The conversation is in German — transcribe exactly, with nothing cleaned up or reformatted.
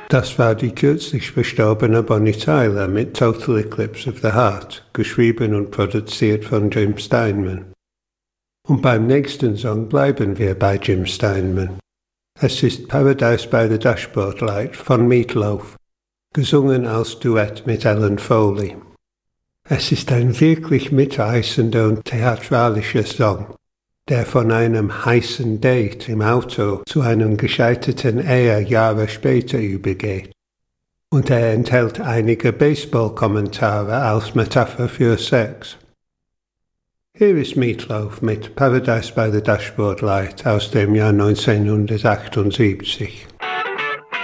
Das war die kürzlich verstorbene Bonnie Tyler mit Total Eclipse of the Heart, geschrieben und produziert von Jim Steinman. Und beim nächsten Song bleiben wir bei Jim Steinman. Es ist Paradise by the Dashboard Light von Meatloaf, gesungen als Duett mit Ellen Foley. Es ist ein wirklich mitreißender und theatralischer Song, der von einem heißen Date im Auto zu einem gescheiterten Ehe Jahre später übergeht. Und er enthält einige Baseball-Kommentare als Metapher für Sex. Hier ist Meatloaf mit Paradise by the Dashboard Light aus dem Jahr neunzehnhundertachtundsiebzig.